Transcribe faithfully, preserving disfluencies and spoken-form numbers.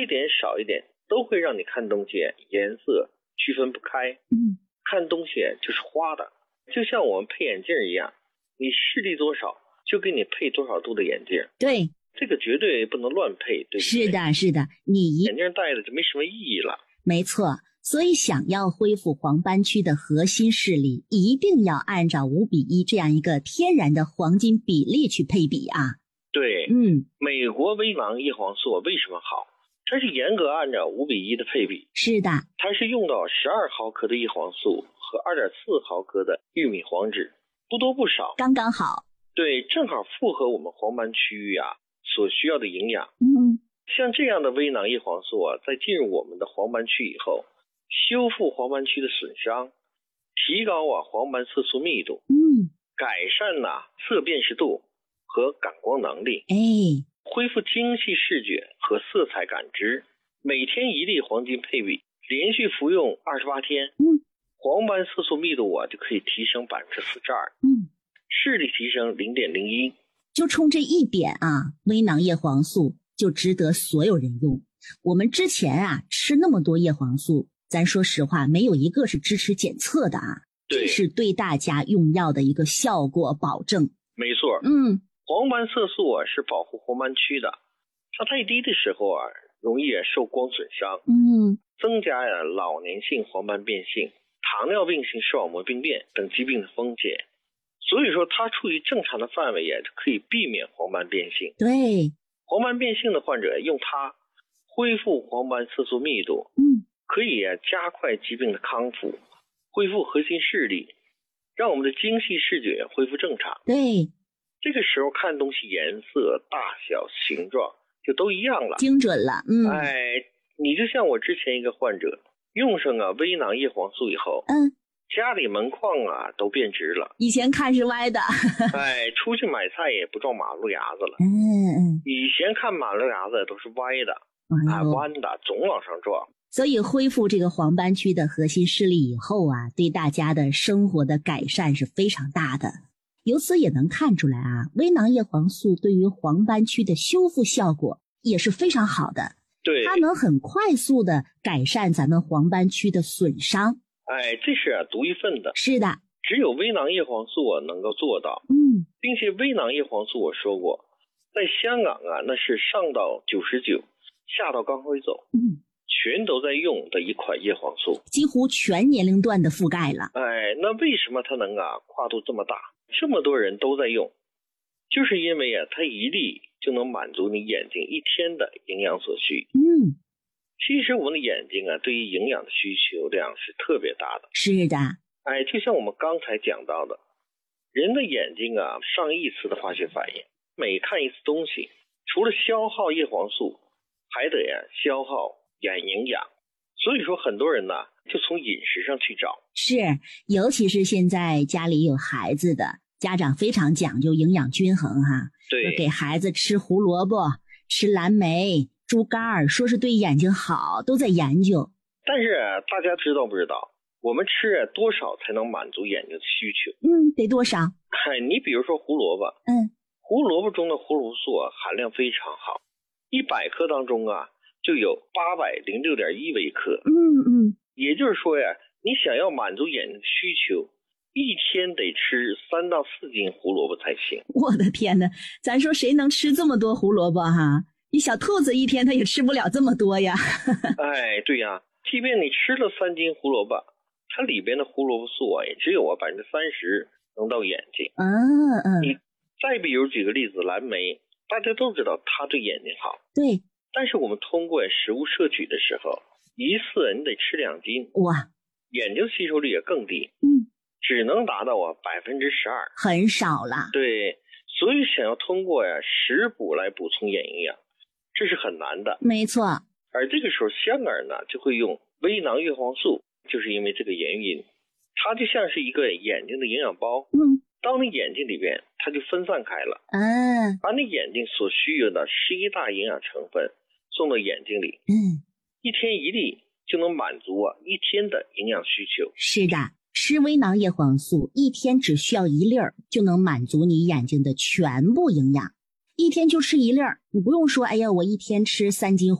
一点少一点都会让你看东西颜色区分不开。 嗯， 看东西就是花的，就像我们配眼镜一样，你视力多少就给你配多少度的眼镜。 对， 这个绝对不能乱配，对不对？ 是的，是的，你眼镜戴的就没什么意义了。 没错，所以想要恢复黄斑区的核心视力，一定要按照五比一这样一个天然的黄金比例去配比啊。 对， 嗯， 美国威囊叶黄素为什么好？它是严格按照五比一的配比。 是的， 它是用到十二毫克的叶黄素和二点四毫克的玉米黄质，不多不少， 刚刚好。 对，正好符合我们黄斑区域啊所需要的营养。 嗯， 像这样的微囊叶黄素啊，在进入我们的黄斑区以后，修复黄斑区的损伤，提高啊黄斑色素密度， 嗯， 改善呐、啊、色辨识度和感光能力， 哎， 恢复精细视觉和色彩感知。每天一粒黄金配比，连续服用二十八天， 嗯， 黄斑色素密度啊就可以提升百分之四十二， 嗯， 视力提升零点零一。 就冲这一点啊，微囊叶黄素就值得所有人用。我们之前啊吃那么多叶黄素，咱说实话，没有一个是支持检测的啊。 对， 这是对大家用药的一个效果保证。 没错， 嗯， 黄斑色素啊是保护黄斑区的，它太低的时候啊容易受光损伤， 嗯， 增加呀老年性黄斑变性、糖尿病性视网膜病变等疾病的风险。所以说它处于正常的范围，也可以避免黄斑变性。 对， 黄斑变性的患者用它恢复黄斑色素密度， 嗯， 可以加快疾病的康复，恢复核心视力，让我们的精细视觉恢复正常。 对， 这个时候看东西颜色、大小、形状就都一样了， 精准了。嗯， 哎，你就像我之前一个患者用上啊微囊叶黄素以后， 嗯， 家里门框啊都变直了， 以前看是歪的。 哎，出去买菜也不撞马路牙子了。 嗯嗯， 以前看马路牙子都是歪的， 哎啊，弯的，总往上撞。 所以恢复这个黄斑区的核心视力以后啊，对大家的生活的改善是非常大的。由此也能看出来啊，微囊叶黄素对于黄斑区的修复效果也是非常好的。 对， 它能很快速的改善咱们黄斑区的损伤。 哎，这是啊独一份的。 是的， 只有微囊叶黄素啊能够做到。 嗯， 并且微囊叶黄素我说过，在香港啊那是上到九十九，下到刚会走， 嗯， 全都在用的一款叶黄素， 几乎全年龄段的覆盖了。 哎，那为什么它能啊跨度这么大，这么多人都在用？就是因为啊它一粒就能满足你眼睛一天的营养所需。 嗯， 其实我们的眼睛啊对于营养的需求量是特别大的。 是的， 哎，就像我们刚才讲到的，人的眼睛啊上亿次的化学反应，每看一次东西，除了消耗叶黄素，还得呀、啊、消耗眼营养。所以说很多人呢就从饮食上去找。 是，尤其是现在家里有孩子的家长非常讲究营养均衡哈。 对， 给孩子吃胡萝卜、吃蓝莓、猪肝，说是对眼睛好，都在研究。 但是、啊、大家知道不知道，我们吃、啊、多少才能满足眼睛的需求？ 嗯，得多少？ 哎，你比如说胡萝卜， 嗯， 胡萝卜中的胡萝卜素啊含量非常好，一百克当中啊就有八百零六点一微克。 嗯嗯， 也就是说呀，你想要满足眼睛的需求，一天得吃三到四斤胡萝卜才行。 我的天哪，咱说谁能吃这么多胡萝卜哈？你小兔子一天它也吃不了这么多呀。 哎，对呀，即便你吃了三斤胡萝卜，它里边的胡萝卜素啊也只有啊百分之三十能到眼睛。 嗯嗯。 你再比如举个例子，蓝莓，大家都知道它对眼睛好。 对。 但是我们通过食物摄取的时候，一次你得吃两斤， 哇， 眼睛吸收率也更低。 嗯， 只能达到啊百分之十二， 很少了。 对，所以想要通过呀、啊、食补来补充眼营养，这是很难的。 没错。 而这个时候香港人呢就会用微囊叶黄素，就是因为这个原因，它就像是一个眼睛的营养包。 嗯， 当你眼睛里边它就分散开了， 嗯， 把你眼睛所需要的十一大营养成分送到眼睛里， 嗯， 一天一粒就能满足啊一天的营养需求。 是的，吃微囊叶黄素一天只需要一粒儿就能满足你眼睛的全部营养，一天就吃一粒儿，你不用说哎呀我一天吃三斤